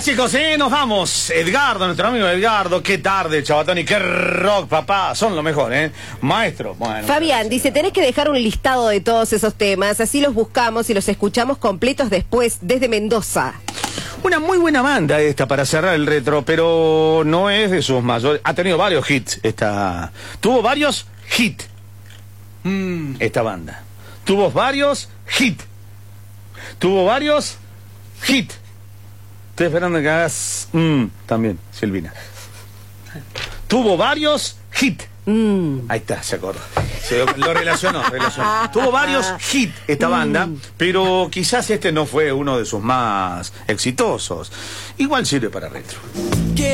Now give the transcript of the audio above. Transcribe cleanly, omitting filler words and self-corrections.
chicos, nos vamos. Edgardo, nuestro amigo Edgardo, qué tarde, Chabatón, y qué rock, papá. Son lo mejor, maestro. Bueno, Fabián dice, tenés que dejar un listado de todos esos temas, así los buscamos y los escuchamos completos después, desde Mendoza. Una muy buena banda esta para cerrar el retro, pero no es de sus mayores. Ha tenido varios hits tuvo varios hits esta banda. Tuvo varios hits. Estoy esperando que hagas también, Silvina. Tuvo varios hits. Ahí está, se acordó. Lo relacionó. Tuvo varios hits esta banda, pero quizás este no fue uno de sus más exitosos. Igual sirve para retro.